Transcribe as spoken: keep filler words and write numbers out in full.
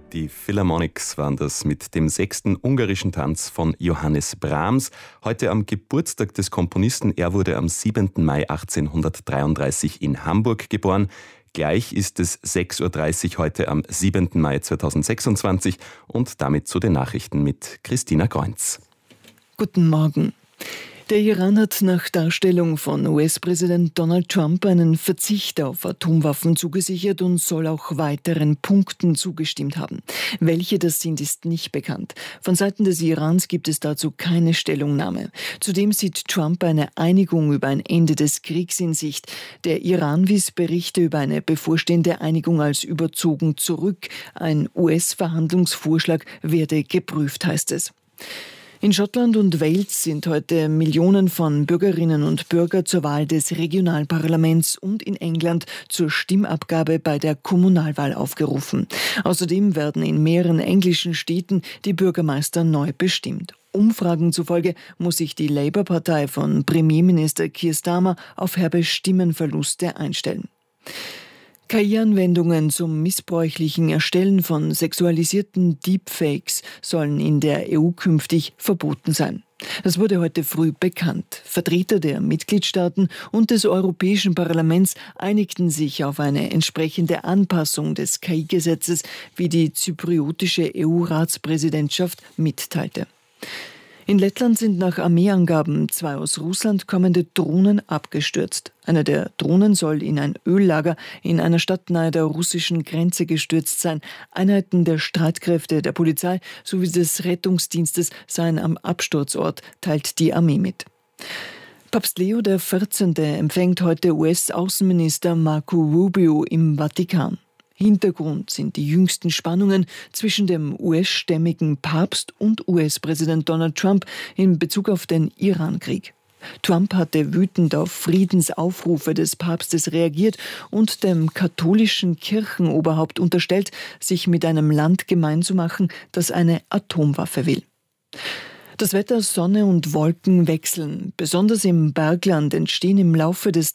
Die Philharmonics waren das mit dem sechsten ungarischen Tanz von Johannes Brahms. Heute am Geburtstag des Komponisten. Er wurde am siebenten Mai achtzehnhundertdreiunddreißig in Hamburg geboren. Gleich ist es sechs Uhr dreißig heute am siebenten Mai zweitausendsechsundzwanzig und damit zu den Nachrichten mit Christina Kreunz. Guten Morgen. Der Iran hat nach Darstellung von U S-Präsident Donald Trump einen Verzicht auf Atomwaffen zugesichert und soll auch weiteren Punkten zugestimmt haben. Welche das sind, ist nicht bekannt. Von Seiten des Irans gibt es dazu keine Stellungnahme. Zudem sieht Trump eine Einigung über ein Ende des Kriegs in Sicht. Der Iran wies Berichte über eine bevorstehende Einigung als überzogen zurück. Ein U S-Verhandlungsvorschlag werde geprüft, heißt es. In Schottland und Wales sind heute Millionen von Bürgerinnen und Bürgern zur Wahl des Regionalparlaments und in England zur Stimmabgabe bei der Kommunalwahl aufgerufen. Außerdem werden in mehreren englischen Städten die Bürgermeister neu bestimmt. Umfragen zufolge muss sich die Labour-Partei von Premierminister Keir Starmer auf herbe Stimmenverluste einstellen. K I-Anwendungen zum missbräuchlichen Erstellen von sexualisierten Deepfakes sollen in der E U künftig verboten sein. Das wurde heute früh bekannt. Vertreter der Mitgliedstaaten und des Europäischen Parlaments einigten sich auf eine entsprechende Anpassung des K I-Gesetzes, wie die zypriotische E U-Ratspräsidentschaft mitteilte. In Lettland sind nach Armeeangaben zwei aus Russland kommende Drohnen abgestürzt. Eine der Drohnen soll in ein Öllager in einer Stadt nahe der russischen Grenze gestürzt sein. Einheiten der Streitkräfte, der Polizei sowie des Rettungsdienstes seien am Absturzort, teilt die Armee mit. Papst Leo der vierzehnte empfängt heute U S-Außenminister Marco Rubio im Vatikan. Hintergrund sind die jüngsten Spannungen zwischen dem U S-stämmigen Papst und U S-Präsident Donald Trump in Bezug auf den Iran-Krieg. Trump hatte wütend auf Friedensaufrufe des Papstes reagiert und dem katholischen Kirchenoberhaupt unterstellt, sich mit einem Land gemein zu machen, das eine Atomwaffe will. Das Wetter, Sonne und Wolken wechseln. Besonders im Bergland entstehen im Laufe des